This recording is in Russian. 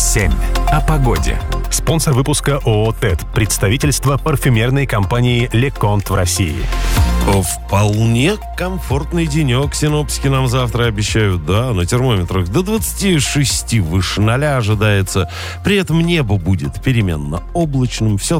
7 о погоде. Спонсор выпуска ООО «ТЭД», представительство парфюмерной компании «Леконт» в России. Вполне комфортный денек синоптики нам завтра обещают, да, на термометрах до 26 выше 0 ожидается. При этом небо будет переменно облачным, все